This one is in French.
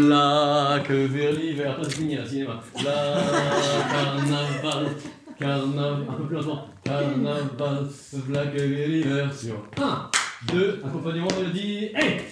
V'là que vers l'hiver, toi c'est fini là, cinéma. V'là carnaval, carnaval, un peu plus lentement. Carnaval, v'là que vers l'hiver sur 1, 2, accompagnement mélodie, et